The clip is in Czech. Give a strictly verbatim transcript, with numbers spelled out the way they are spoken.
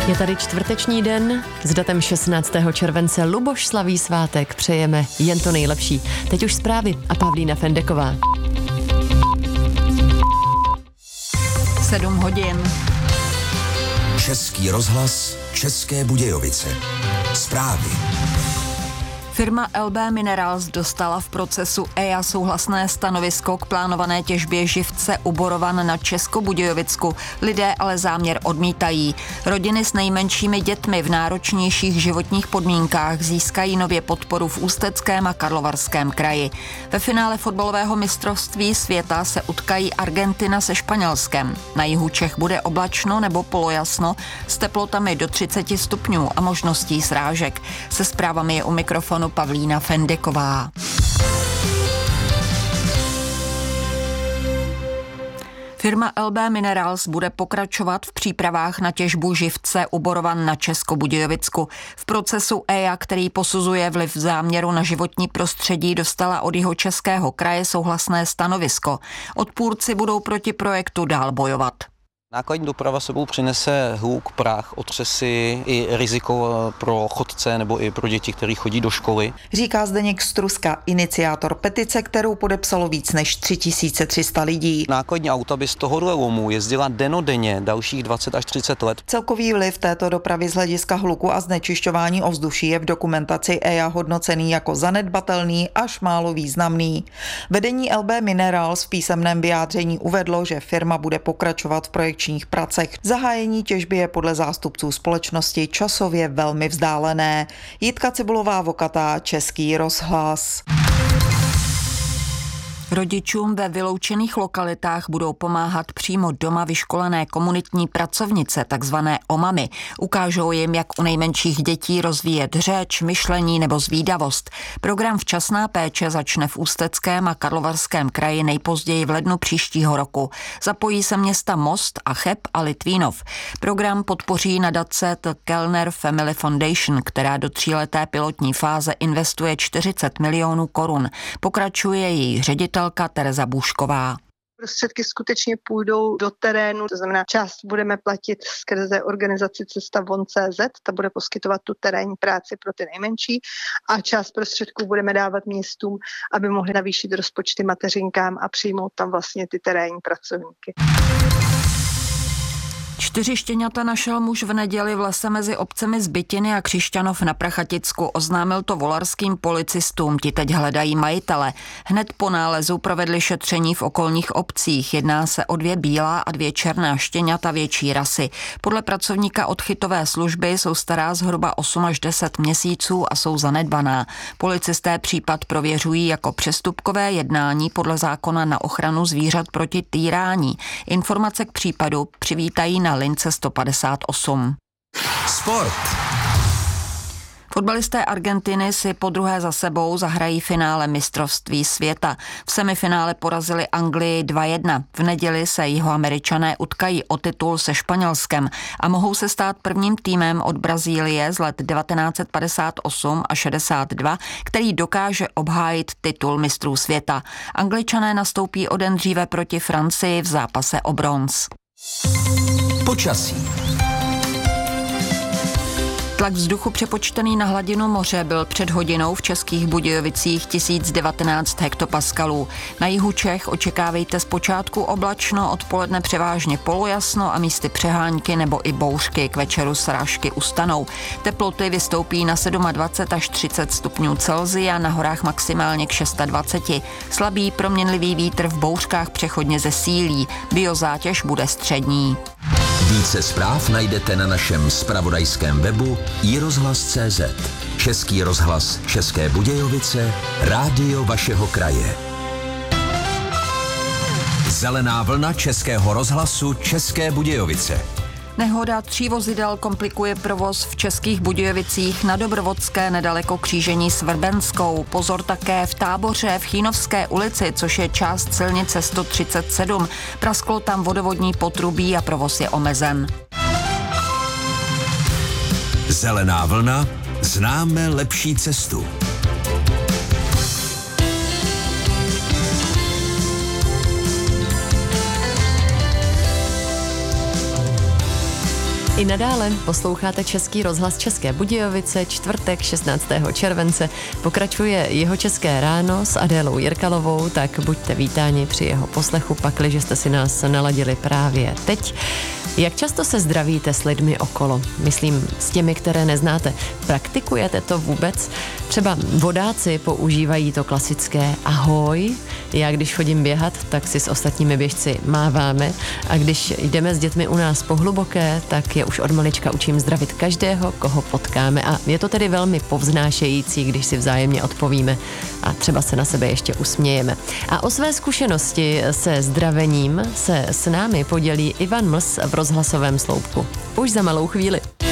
Je tady čtvrteční den s datem šestnáctého července. Luboš slaví svátek. Přejeme jen to nejlepší. Teď už zprávy a Pavlína Fendeková. Sedm hodin. Český rozhlas, České Budějovice. Zprávy. Firma L B Minerals dostala v procesu E I A souhlasné stanovisko k plánované těžbě živce u Borovan na Českobudějovicku. Lidé ale záměr odmítají. Rodiny s nejmenšími dětmi v náročnějších životních podmínkách získají nově podporu v Ústeckém a Karlovarském kraji. Ve finále fotbalového mistrovství světa se utkají Argentina se Španělskem. Na jihu Čech bude oblačno nebo polojasno s teplotami do třicet stupňů a možností srážek. Se zprávami je u mikrofonu Pavlína Fendeková. Firma L B Minerals bude pokračovat v přípravách na těžbu živce u Borovan na Českobudějovicku. V procesu E I A, který posuzuje vliv záměru na životní prostředí, dostala od Jihočeského kraje souhlasné stanovisko. Odpůrci budou proti projektu dál bojovat. Nákladní doprava sebou přinese hluk, prach, otřesy i riziko pro chodce nebo i pro děti, kteří chodí do školy. Říká Zdeněk Struska, iniciátor petice, kterou podepsalo víc než tři tisíce tři sta lidí. Nákladní auta by z tohohle lomu jezdila dennodenně dalších dvacet až třicet let. Celkový vliv této dopravy z hlediska hluku a znečišťování ovzduší je v dokumentaci E I A hodnocený jako zanedbatelný až málo významný. Vedení L B Minerals v písemném vyjádření uvedlo, že firma bude pokračovat v projekčních pracech. Zahájení těžby je podle zástupců společnosti časově velmi vzdálené. Jitka Cibulová-Vokatá, Český rozhlas. Rodičům ve vyloučených lokalitách budou pomáhat přímo doma vyškolené komunitní pracovnice, takzvané omamy. Ukážou jim, jak u nejmenších dětí rozvíjet řeč, myšlení nebo zvídavost. Program Včasná péče začne v Ústeckém a Karlovarském kraji nejpozději v lednu příštího roku. Zapojí se města Most a Cheb a Litvínov. Program podpoří nadace The Kellner Family Foundation, která do tříleté pilotní fáze investuje čtyřicet milionů korun. Pokračuje její ředitel Tereza Bůšková. Prostředky skutečně půjdou do terénu, to znamená, část budeme platit skrze organizaci Cesta von tečka cé zet, ta bude poskytovat tu terénní práci pro ty nejmenší a část prostředků budeme dávat městům, aby mohli navýšit rozpočty mateřinkám a přijmout tam vlastně ty terénní pracovníky. Čtyři štěňata našel muž v neděli v lese mezi obcemi Zbytiny a Křišťanov na Prachaticku. Oznámil to volarským policistům, ti teď hledají majitele. Hned po nálezu provedli šetření v okolních obcích. Jedná se o dvě bílá a dvě černá štěňata větší rasy. Podle pracovníka odchytové služby jsou stará zhruba osm až deset měsíců a jsou zanedbaná. Policisté případ prověřují jako přestupkové jednání podle zákona na ochranu zvířat proti týrání. Informace k případu přivítají na lince sto padesát osm. Sport. Fotbalisté Argentiny si podruhé za sebou zahrají finále mistrovství světa. V semifinále porazili Anglii dva jedna. V neděli se Jihoameričané utkají o titul se Španělskem a mohou se stát prvním týmem od Brazílie z let devatenáct set padesát osm a šedesát dva, který dokáže obhájit titul mistrů světa. Angličané nastoupí o den dříve proti Francii v zápase o bronz. Počasí. Tlak vzduchu přepočtený na hladinu moře byl před hodinou v Českých Budějovicích tisíc devatenáct hektopaskalů. Na jihu Čech očekávejte zpočátku oblačno, odpoledne převážně polojasno a místy přehánky nebo i bouřky. K večeru srážky ustanou. Teploty vystoupí na dvacet sedm až třicet stupňů Celsia, na horách maximálně k dvacet šest. Slabý proměnlivý vítr v bouřkách přechodně zesílí. Biozátěž bude střední. Více zpráv najdete na našem zpravodajském webu i rozhlas tečka cé zet. Český rozhlas České Budějovice, rádio vašeho kraje. Zelená vlna Českého rozhlasu České Budějovice. Nehoda tří vozidel komplikuje provoz v Českých Budějovicích na Dobrovodské nedaleko křížení s Vrbenskou. Pozor také v Táboře v Chínovské ulici, což je část silnice sto třicet sedm. Prasklo tam vodovodní potrubí a provoz je omezen. Zelená vlna, známe lepší cestu. I nadále posloucháte Český rozhlas České Budějovice, čtvrtek šestnáctého července. Pokračuje jeho České ráno s Adélou Jirkalovou, tak buďte vítáni při jeho poslechu, pakliže jste si nás naladili právě teď. Jak často se zdravíte s lidmi okolo? Myslím s těmi, které neznáte. Praktikujete to vůbec? Třeba vodáci používají to klasické ahoj. Já když chodím běhat, tak si s ostatními běžci máváme. A když jdeme s dětmi u nás po Hluboké, tak je už od malička učím zdravit každého, koho potkáme. A je to tedy velmi povznášející, když si vzájemně odpovíme a třeba se na sebe ještě usmějeme. A o své zkušenosti se zdravením se s námi podělí Ivan Mls v rozhlasovém sloupku. Už za malou chvíli.